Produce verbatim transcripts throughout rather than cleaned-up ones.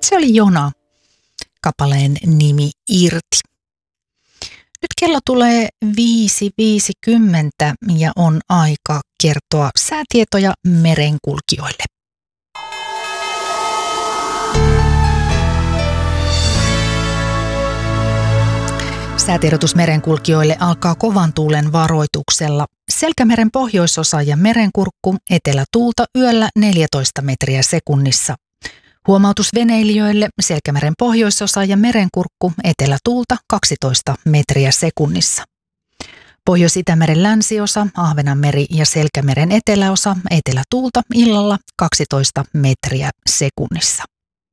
Se oli Jona, kappaleen nimi Irti. Nyt kello tulee viisi viisikymmentä ja on aika kertoa säätietoja merenkulkijoille. Säätiedotus merenkulkijoille alkaa kovan tuulen varoituksella. Selkämeren pohjoisosa ja merenkurkku, etelätuulta yöllä neljätoista metriä sekunnissa. Huomautus veneilijöille, Selkämeren pohjoisosa ja merenkurkku, etelätuulta kaksitoista metriä sekunnissa. Pohjois-Itämeren länsiosa, Ahvenanmeri ja Selkämeren eteläosa, etelätuulta illalla kaksitoista metriä sekunnissa.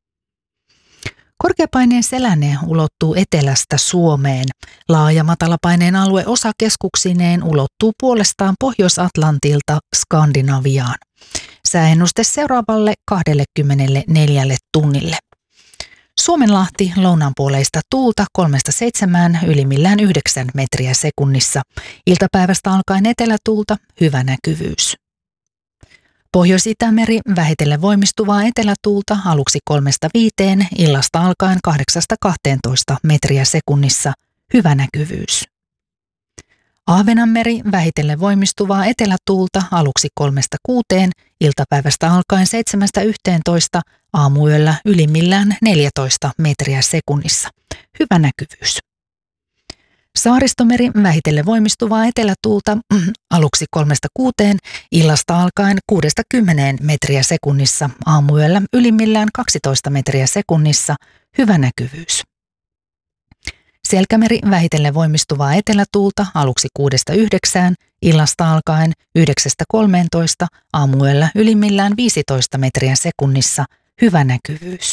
Korkeapaineen selänne ulottuu etelästä Suomeen. Laaja matalapaineen alue osakeskuksineen ulottuu puolestaan Pohjois-Atlantilta Skandinaviaan. Sääennuste seuraavalle kaksikymmentäneljä tunnille. Suomenlahti lounaanpuoleista tuulta kolmesta seitsemään ylimmillään yhdeksän metriä sekunnissa. Iltapäivästä alkaen etelätuulta hyvä näkyvyys. Pohjois-Itämeri vähitellen voimistuvaa etelätuulta aluksi kolmesta viiteen, illasta alkaen kahdeksasta kahteentoista metriä sekunnissa, hyvä näkyvyys. Ahvenanmeri vähitellen voimistuvaa etelätuulta aluksi kolmesta kuuteen, iltapäivästä alkaen seitsemästä yhteentoista, aamuyöllä ylimmillään neljätoista metriä sekunnissa, hyvä näkyvyys. Saaristomeri vähitellen voimistuvaa etelätuulta aluksi kolmesta kuuteen, illasta alkaen kuudesta kymmeneen metriä sekunnissa, aamuyöllä ylimmillään kaksitoista metriä sekunnissa, hyvä näkyvyys. Selkämeri vähitellen voimistuvaa etelätuulta aluksi kuudesta yhdeksään, illasta alkaen yhdeksästä kolmeentoista, aamuyöllä ylimmillään viisitoista metriä sekunnissa, hyvä näkyvyys.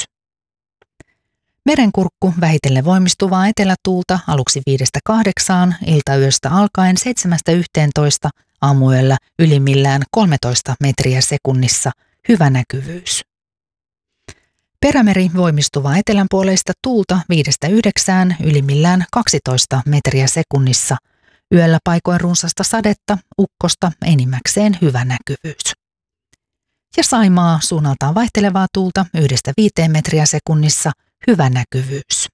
Merenkurkku vähitellen voimistuvaa etelätuulta aluksi viidestä kahdeksaan, iltayöstä alkaen seitsemästä yhteentoista, aamuyöllä ylimmillään kolmetoista metriä sekunnissa, hyvä näkyvyys. Perämeri voimistuvaa etelänpuoleista tuulta viidestä yhdeksään, ylimmillään kaksitoista metriä sekunnissa, yöllä paikoin runsasta sadetta, ukkosta, enimmäkseen hyvä näkyvyys. Ja Saimaa suunnaltaan vaihtelevaa tuulta yhdestä viiteen metriä sekunnissa, hyvä näkyvyys.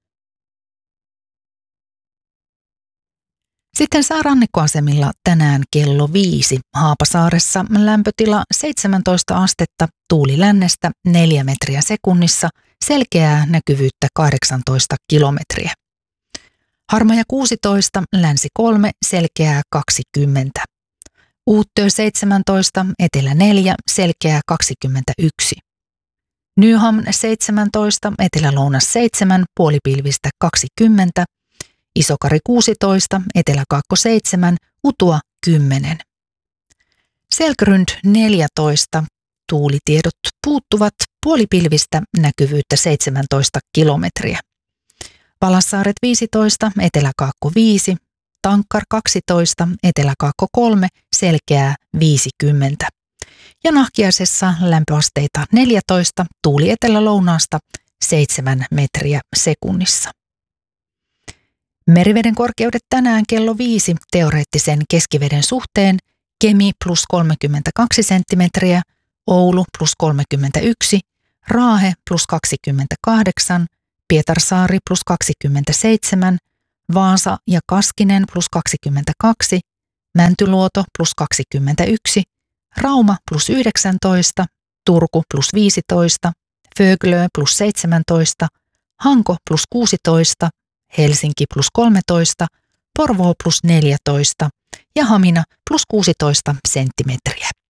Sitten säärannikkoasemilla tänään kello viisi. Haapasaaressa lämpötila seitsemäntoista astetta, tuuli lännestä neljä metriä sekunnissa, selkeää näkyvyyttä kahdeksantoista kilometriä. Harmaja kuusitoista, länsi kolme, selkeää kaksikymmentä. Uuttöö seitsemäntoista, etelä neljä, selkeää kaksikymmentäyksi. Nyham seitsemäntoista, etelä-lounas seitsemän, puolipilvistä kaksikymmentä. Isokari kuusitoista, etelä-kaakko seitsemän, Utua kymmenen. Selkrund neljätoista, tuulitiedot puuttuvat, puolipilvistä näkyvyyttä seitsemäntoista kilometriä. Valassaaret viisitoista, etelä-kaakko viisi, Tankkar kaksitoista, etelä-kaakko kolme, selkeää viisikymmentä. Ja Nahkiaisessa lämpöasteita neljätoista, tuuli etelä-lounaasta seitsemän metriä sekunnissa. Meriveden korkeudet tänään kello viisi teoreettisen keskiveden suhteen, Kemi plus kolmekymmentäkaksi senttimetriä, Oulu plus kolmekymmentäyksi, Raahe plus kaksikymmentäkahdeksan, Pietarsaari plus kaksikymmentäseitsemän, Vaasa ja Kaskinen plus kaksikymmentäkaksi, Mäntyluoto plus kaksikymmentäyksi, Rauma plus yhdeksäntoista, Turku plus viisitoista, Föglö plus seitsemäntoista, Hanko plus kuusitoista, Helsinki plus kolmetoista, Porvoo plus neljätoista ja Hamina plus kuusitoista senttimetriä.